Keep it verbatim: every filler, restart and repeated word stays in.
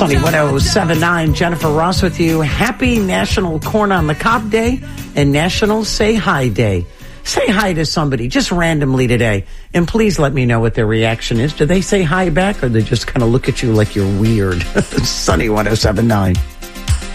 Sunny one oh seven point nine, Jennifer Ross with you. Happy National Corn on the Cob Day and National Say Hi Day. Say hi to somebody just randomly today, and please let me know what their reaction is. Do they say hi back, or they just kind of look at you like you're weird? Sunny one oh seven point nine.